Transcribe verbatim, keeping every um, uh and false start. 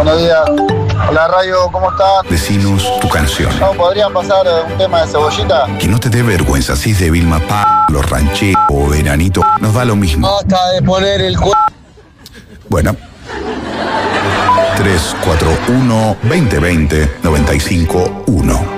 Buenos días. Hola, Rayo, ¿cómo estás? Decinos tu canción. No, ¿podrían pasar eh, un tema de Cebollita? Que no te dé vergüenza, si es de Vilma P, Los Rancheros o Veranito, nos da lo mismo. Basta de poner el cu... Bueno. tres cuatro uno, veinte veinte, noventa y cinco uno.